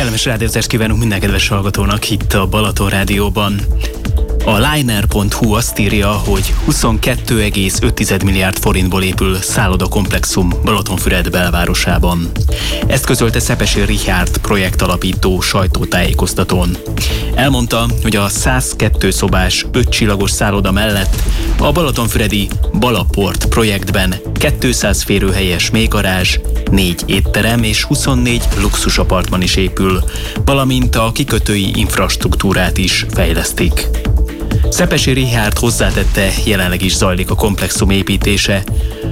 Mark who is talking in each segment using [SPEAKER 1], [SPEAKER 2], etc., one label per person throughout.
[SPEAKER 1] Kellemes rádiózást kívánunk minden kedves hallgatónak itt a Balaton Rádióban. A Liner.hu azt írja, hogy 22,5 milliárd forintból épül szállodakomplexum Balatonfüred belvárosában. Ezt közölte Szepesi Richárd projektalapító sajtótájékoztatón. Elmondta, hogy a 102 szobás 5 csillagos szálloda mellett a balatonfüredi Balaport projektben 200 férőhelyes mélygarázs, 4 étterem és 24 luxusapartman is épül, valamint a kikötői infrastruktúrát is fejlesztik. Szepesi Richárd hozzátette, jelenleg is zajlik a komplexum építése.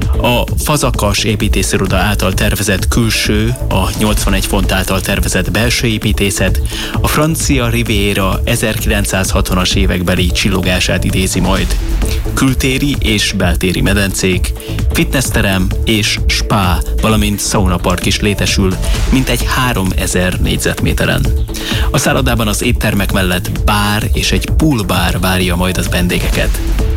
[SPEAKER 1] A Fazakas építésziroda által tervezett külső, a 81 font által tervezett belső építészet a francia Riviera 1960-as évekbeli csillogását idézi majd. Kültéri és beltéri medencék, fitnessterem és spa, valamint szaunapark is létesül, mintegy 3000 négyzetméteren. A szállodában az éttermek mellett bár és egy poolbár várja majd az vendégeket.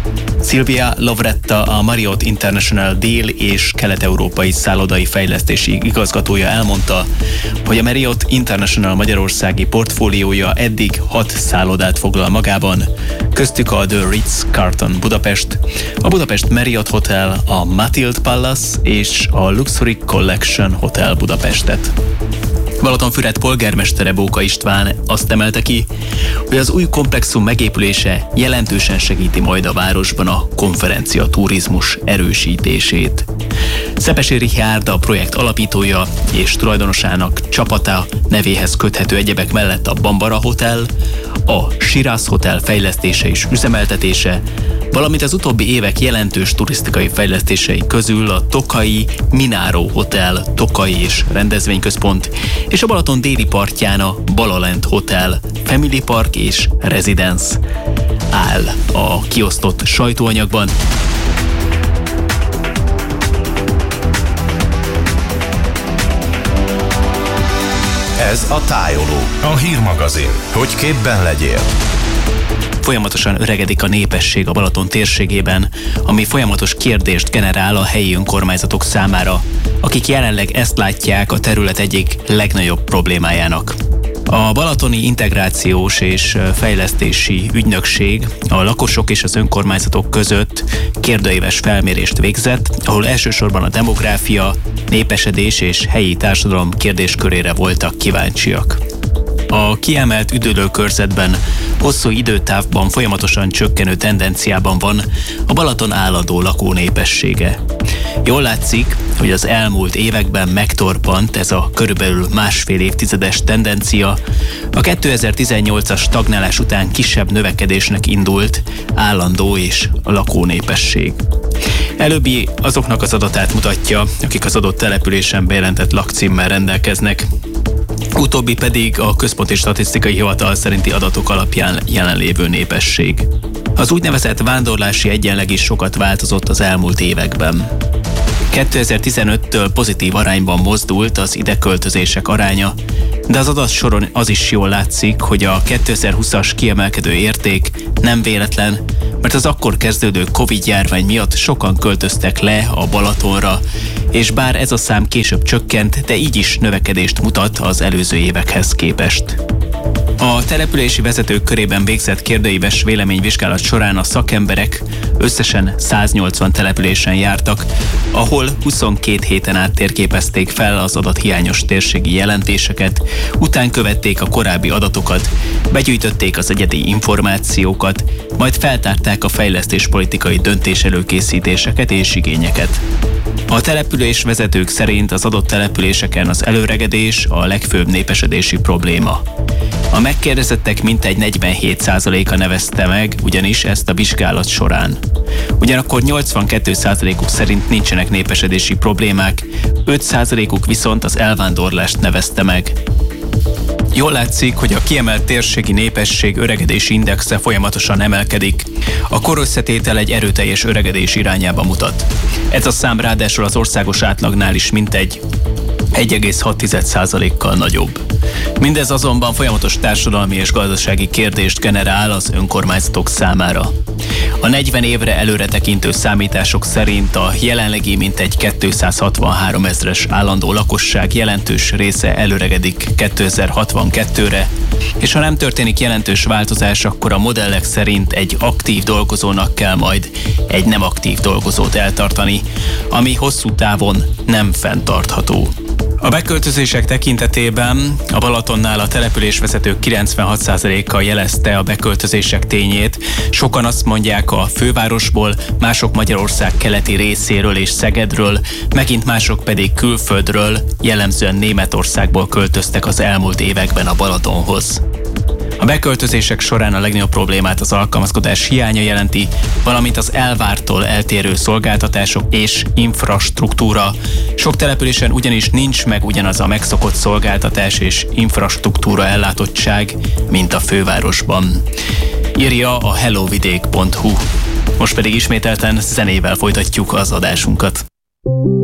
[SPEAKER 1] Silvia Lovretta, a Marriott International dél- és kelet-európai szállodai fejlesztési igazgatója elmondta, hogy a Marriott International magyarországi portfóliója eddig 6 szállodát foglal magában, köztük a The Ritz-Carlton Budapest, a Budapest Marriott Hotel, a Mathilde Palace és a Luxury Collection Hotel Budapestet. Balatonfüred polgármestere Bóka István azt emelte ki, hogy az új komplexum megépülése jelentősen segíti majd a városban a konferencia turizmus erősítését. Szepesi Richárd, a projekt alapítója és tulajdonosának csapata nevéhez köthető egyebek mellett a Bambara Hotel, a Shiraz Hotel fejlesztése és üzemeltetése, valamint az utóbbi évek jelentős turisztikai fejlesztései közül a Tokai Mináró Hotel, Tokai és rendezvényközpont, és a Balaton déli partján a Balalent Hotel, Family Park és Residence áll a kiosztott sajtóanyagban.
[SPEAKER 2] Ez a Tájoló, a hírmagazin, hogy képben legyél.
[SPEAKER 1] Folyamatosan öregedik a népesség a Balaton térségében, ami folyamatos kérdést generál a helyi önkormányzatok számára, akik jelenleg ezt látják a terület egyik legnagyobb problémájának. A Balatoni Integrációs és Fejlesztési Ügynökség a lakosok és az önkormányzatok között kérdőíves felmérést végzett, ahol elsősorban a demográfia, népesedés és helyi társadalom kérdéskörére voltak kíváncsiak. A kiemelt üdülőkörzetben hosszú időtávban folyamatosan csökkenő tendenciában van a Balaton állandó lakónépessége. Jól látszik, hogy az elmúlt években megtorpant ez a körülbelül másfél évtizedes tendencia, a 2018-as stagnálás után kisebb növekedésnek indult állandó és a lakónépesség. Előbbi azoknak az adatát mutatja, akik az adott településen bejelentett lakcímmel rendelkeznek, utóbbi pedig a Központi Statisztikai Hivatal szerinti adatok alapján jelenlévő népesség. Az úgynevezett vándorlási egyenleg is sokat változott az elmúlt években. 2015-től pozitív arányban mozdult az ideköltözések aránya, de az adatsoron az is jól látszik, hogy a 2020-as kiemelkedő érték nem véletlen, mert az akkor kezdődő Covid-járvány miatt sokan költöztek le a Balatonra, és bár ez a szám később csökkent, de így is növekedést mutat az előző évekhez képest. A települési vezetők körében végzett kérdőíves véleményvizsgálat során a szakemberek összesen 180 településen jártak, ahol 22 héten át térképezték fel az adathiányos térségi jelentéseket, után követték a korábbi adatokat, begyűjtötték az egyedi információkat, majd feltárták a fejlesztéspolitikai döntéselőkészítéseket és igényeket. A település vezetők szerint az adott településeken az előregedés a legfőbb népesedési probléma. A megkérdezettek mintegy 47%-a nevezte meg ugyanis ezt a vizsgálat során. Ugyanakkor 82%-uk szerint nincsenek népesedési problémák, 5%-uk viszont az elvándorlást nevezte meg. Jól látszik, hogy a kiemelt térségi népesség öregedési indexe folyamatosan emelkedik. A korösszetétel egy erőteljes öregedés irányába mutat. Ez a szám ráadásul az országos átlagnál is mintegy 1,6%-kal nagyobb. Mindez azonban folyamatos társadalmi és gazdasági kérdést generál az önkormányzatok számára. A 40 évre előre tekintő számítások szerint a jelenlegi mintegy 263 000 állandó lakosság jelentős része előregedik 2062-re, és ha nem történik jelentős változás, akkor a modellek szerint egy aktív dolgozónak kell majd egy nem aktív dolgozót eltartani, ami hosszú távon nem fenntartható. A beköltözések tekintetében a Balatonnál a településvezetők 96%-a jelezte a beköltözések tényét. Sokan azt mondják a fővárosból, mások Magyarország keleti részéről és Szegedről, megint mások pedig külföldről, jellemzően Németországból költöztek az elmúlt években a Balatonhoz. A beköltözések során a legnagyobb problémát az alkalmazkodás hiánya jelenti, valamint az elvártól eltérő szolgáltatások és infrastruktúra. Sok településen ugyanis nincs meg ugyanaz a megszokott szolgáltatás és infrastruktúra ellátottság, mint a fővárosban. Írja a hellovidék.hu. Most pedig ismételten zenével folytatjuk az adásunkat.